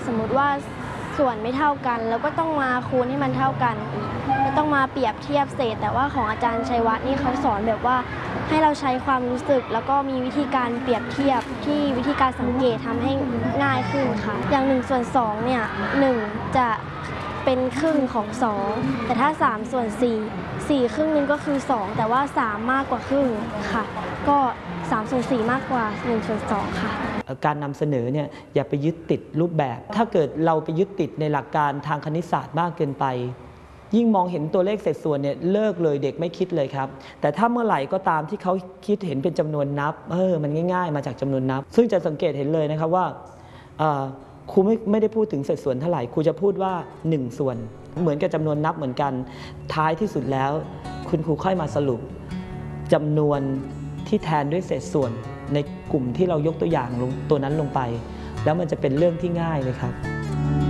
สมมุติว่าส่วนไม่เท่ากันแล้วก็ต้องมาคูณให้มันเท่ากันอีกแล้วต้องมาเปรียบเทียบเศษแต่ว่าของอาจารย์ชัยวัฒน์นี่เขาสอนแบบว่าให้เราใช้ความรู้สึกแล้วก็มีวิธีการเปรียบเทียบที่วิธีการสังเกตทำให้ง่ายขึ้นค่ะอย่าง1/2เนี่ย1จะเป็นครึ่งของ2แต่ถ้า3/4ครึ่งนึงก็คือ2แต่ว่า3มากกว่าครึ่งค่ะก็3/4มากกว่า1/2ค่ะการนำเสนอเนี่ยอย่าไปยึดติดรูปแบบถ้าเกิดเราไปยึดติดในหลักการทางคณิตศาสตร์มากเกินไปยิ่งมองเห็นตัวเลขเศษส่วนเนี่ยเลิกเลยเด็กไม่คิดเลยครับแต่ถ้าเมื่อไหร่ก็ตามที่เขาคิดเห็นเป็นจำนวนนับมันง่ายๆมาจากจำนวนนับซึ่งจะสังเกตเห็นเลยนะครับว่าครูไม่ได้พูดถึงเศษส่วนเท่าไหร่ครูจะพูดว่า1ส่วนเหมือนกับจำนวนนับเหมือนกันท้ายที่สุดแล้วคุณครูค่อยมาสรุปจำนวนที่แทนด้วยเศษส่วนในกลุ่มที่เรายกตัวอย่างตัวนั้นลงไปแล้วมันจะเป็นเรื่องที่ง่ายเลยครับ